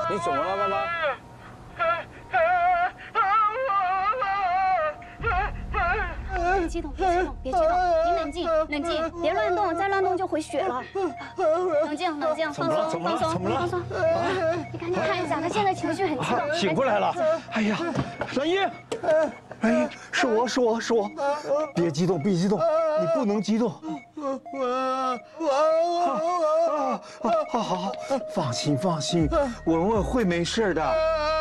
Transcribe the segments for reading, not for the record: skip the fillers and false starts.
你怎么了，妈妈？ 别激动，别激动，别激动，你冷静，冷静，别乱动，再乱动就回血了。冷静，冷静，放松，放松，放松。你赶紧看一下，他现在情绪很激动。 醒过来了。哎呀，兰英，兰英，是我，别激动，别激动，你不能激动。好，放心，文文会没事的。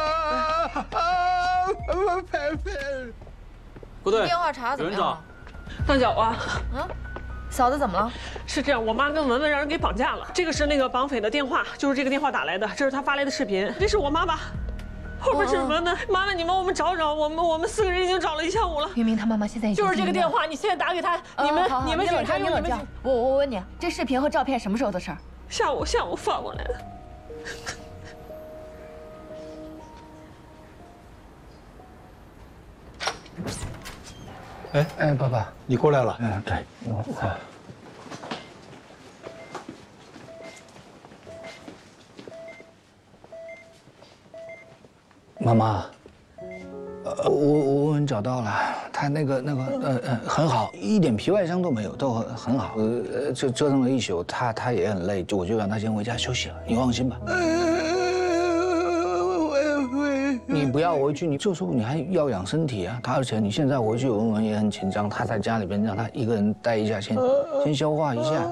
不对， 电话查怎么样了？ 大脚啊， 嫂子怎么了？ 是这样，我妈跟文文让人给绑架了。这个是那个绑匪的电话，就是这个电话打来的，这是他发来的视频，这是我妈吧？后边是文文，妈妈你帮我们找找，我们4个人已经找了1下午了。 明明他妈妈现在已经就是这个电话，你现在打给他，你们警察用你们。 我问你，这视频和照片什么时候的事儿？ 下午发过来的。 哎，爸爸，你过来了。对，妈妈，我找到了，他那个很好，一点皮外伤都没有，都很好。就折腾了一宿，他也很累，我就让他先回家休息了。你放心吧。你不要回去，你就说你还要养身体啊。而且你现在回去，文文也很紧张，他在家里边让他一个人待一下，先消化一下。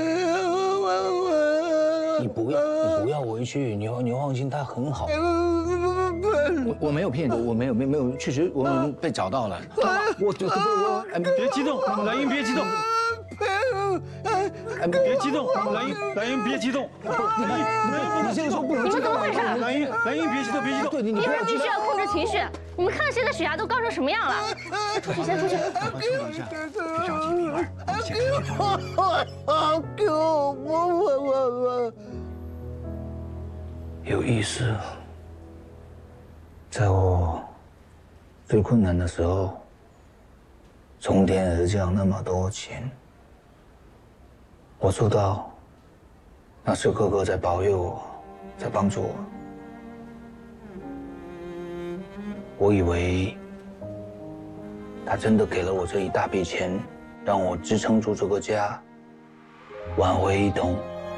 你不要回去，你放心，他很好。我没有骗你，我没有，确实我们被找到了。我别激动，兰英别激动。别激动，兰英别激动。你这个时候不能激动。 你们怎么回事？ 兰英别激动，别激动。对，你一会儿必须要控制情绪。你们看谁的血压都高成什么样了？先出去。 别着急，明儿，我们先出去。给我。有意思。在我最困难的时候，从天而降那么多钱，我知道那是哥哥在保佑我，在帮助我。我以为他真的给了我这一大笔钱，让我支撑住这个家，挽回一冬。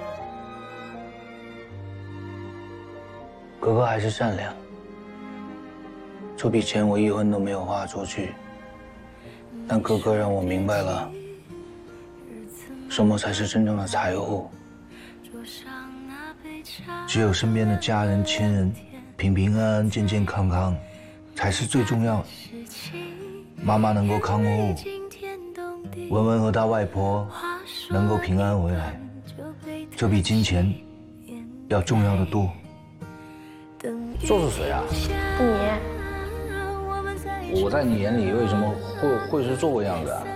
哥哥还是善良。这笔钱我1分都没有花出去，但哥哥让我明白了，什么才是真正的财富。只有身边的家人亲人平平安安、健健康康，才是最重要的。妈妈能够康复，文文和他外婆能够平安回来，这比金钱要重要的多。这是谁啊？ 你。 我在你眼里为什么会是这个样子啊？